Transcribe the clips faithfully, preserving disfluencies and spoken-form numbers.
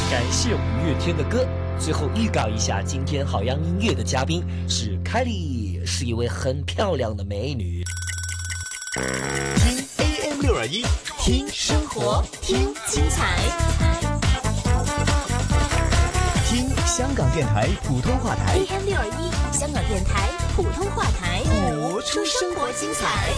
感谢五月天的歌。最后预告一下，今天好样音乐的嘉宾是凯莉，是一位很漂亮的美女。 听 A M 六二一，听生活，听精彩，听香港电台普通话台 A M 六二一，香港电台普通话台， 活出生活精彩。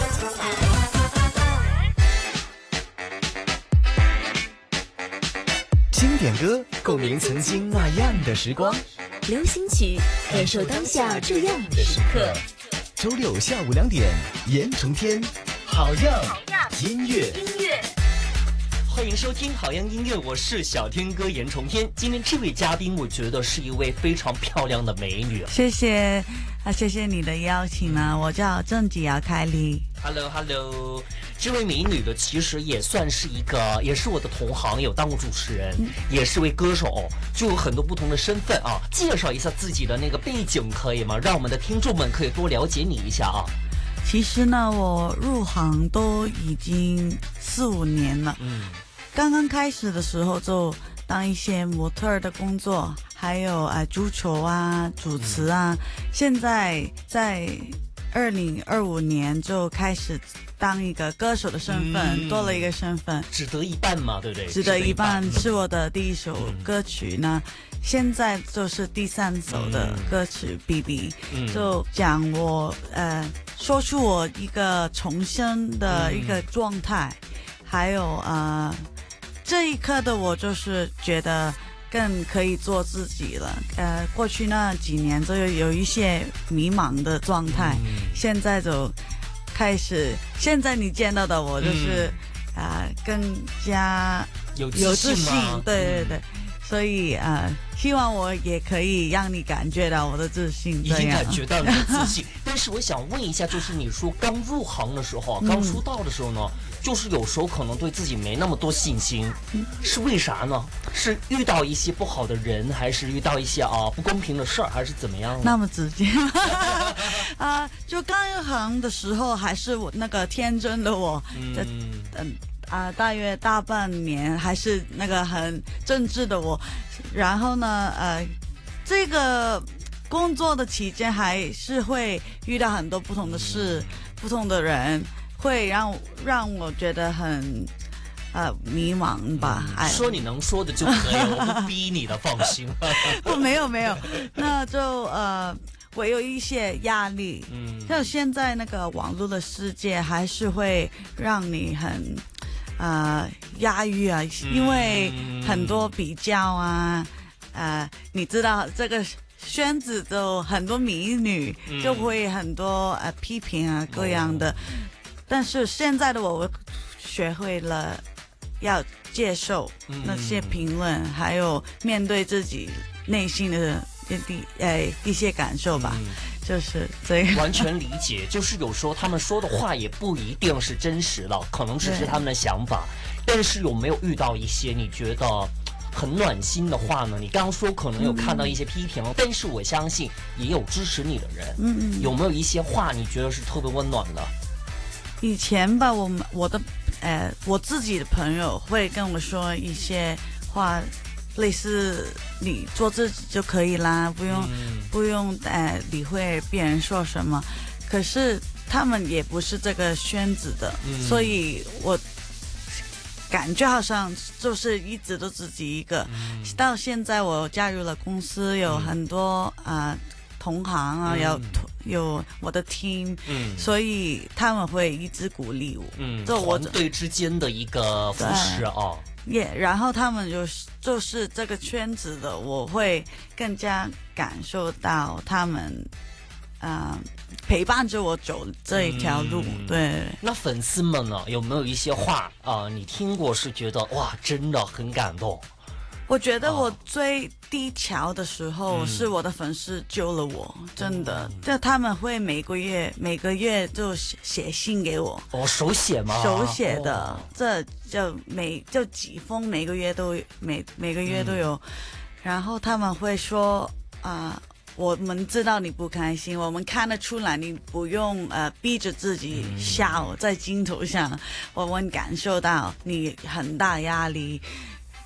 经典歌，共鸣曾经那样的时光； 流行曲，感受当下这样的时刻。 周六下午两点，严重天，好样音乐。 音乐， 欢迎收听好样音乐，我是小天哥严重天。今天这位嘉宾，我觉得是一位非常漂亮的美女。 谢谢啊，谢谢你的邀请呢。我叫郑吉瑶凯莉。 Hello Hello， 这位美女的其实也算是一个，也是我的同行，有当过主持人，嗯、也是位歌手，就有很多不同的身份啊。介绍一下自己的那个背景可以吗？让我们的听众们可以多了解你一下啊。 其实呢，我入行都已经四五年了。嗯，刚刚开始的时候就当一些模特的工作，还有啊足球啊、主持啊。嗯、现在在二零二五年就开始当一个歌手的身份，嗯、多了一个身份， 只得一半嘛，对不对？ 只得一半是我的第一首歌曲呢。嗯、现在就是第三首的歌曲 B B，嗯、就讲我呃说出我一个重生的一个状态，嗯、还有呃这一刻的我就是觉得更可以做自己了。呃，过去那几年就有一些迷茫的状态，嗯、现在就开始。现在你见到的我就是啊、嗯呃，更加有自信， 对对对。嗯、所以啊、呃，希望我也可以让你感觉到我的自信。 已经感觉到你的自信，但是我想问一下，就是你说刚入行的时候，刚出道的时候呢？嗯就是有时候可能对自己没那么多信心，是为啥呢？是遇到一些不好的人，还是遇到一些啊不公平的事儿，还是怎么样呢？ 那么直接啊，就刚入行的时候，还是我那个天真的我，嗯嗯啊，大约大半年还是那个很正直的我，然后呢，呃，这个工作的期间还是会遇到很多不同的事，嗯、不同的人。会让让我觉得很呃迷茫吧。 嗯、说你能说的就可以，我不逼你的，放心。 不，没有没有，那就呃，我有一些压力。嗯，就现在那个网络的世界还是会让你很呃压抑啊，因为很多比较啊，呃，你知道这个。圈子就很多美女，就会很多呃批评啊各样的。哦、但是现在的我，我学会了要接受那些评论，嗯、还有面对自己内心的一呃一些感受吧。嗯、就是这样。 完全理解，就是有时候他们说的话也不一定是真实的，可能只是他们的想法。但是有没有遇到一些你觉得很暖心的话呢？你刚刚说可能有看到一些批评，嗯、但是我相信也有支持你的人。嗯嗯，有没有一些话你觉得是特别温暖的？ 以前吧，我我的呃我自己的朋友会跟我说一些话，类似你做自己就可以啦，不用、嗯、不用呃理会别人说什么。可是他们也不是这个圈子的，嗯、所以我。感觉好像就是一直都自己一个，嗯、到现在我加入了公司，有很多啊、呃、同行啊，有、嗯、有我的 team，嗯、所以他们会一直鼓励我， 嗯，就我团队之间的一个扶持啊， 也、yeah, 然后他们就是就是这个圈子的，我会更加感受到他们。啊、呃，陪伴着我走这一条路。嗯、对， 那粉丝们呢，有没有一些话啊、呃，你听过是觉得哇，真的很感动？ 我觉得我最低潮的时候，哦、是我的粉丝救了我，嗯、真的。就他们会每个月每个月就写信给我。 哦，手写吗？ 手写的，哦、这就每就几封，每个月都每每个月都有。嗯、然后他们会说啊。呃我们知道你不开心，我们看得出来，你不用呃逼着自己笑在镜头上，我们感受到你很大压力。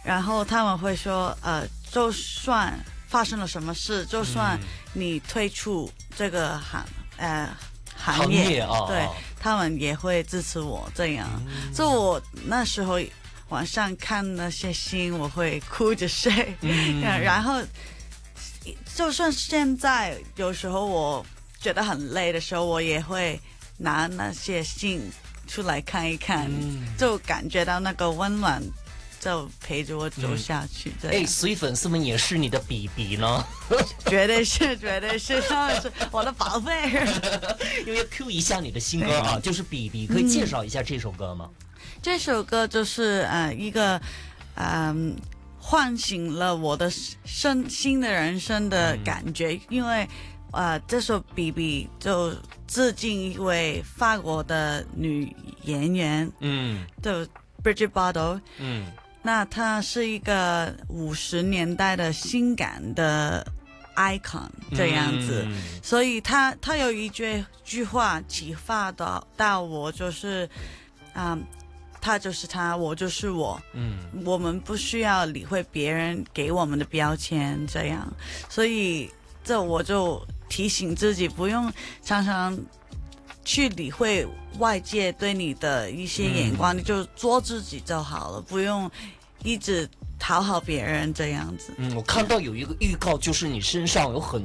然后他们会说，呃，就算发生了什么事，就算你退出这个行，呃，行业， 行业啊， 对，他们也会支持我这样。就我那时候晚上看那些信，我会哭着睡， 嗯然后就算现在有时候我觉得很累的时候，我也会拿那些信出来看一看， 嗯就感觉到那个温暖，就陪着我走下去。这样哎，所以粉丝们也是你的比比呢， 绝对是，绝对是，他们是我的宝贝。 因为 Q 一下你的新歌啊，就是比比，可以介绍一下这首歌吗？ 这首歌就是呃一个嗯、呃、唤醒了我的生新的人生的感觉，嗯、因为呃这首比比就致敬一位法国的女演员，嗯，就 Brigitte Bardot， 嗯，那她是一个五十年代的性感的 icon 这样子，嗯、所以她她有一句句话启发到到我，就是啊。嗯他就是他，我就是我。嗯，我们不需要理会别人给我们的标签，这样。所以这我就提醒自己，不用常常去理会外界对你的一些眼光，嗯、你就做自己就好了，不用一直讨好别人这样子。 嗯，我看到有一个预告，就是你身上有很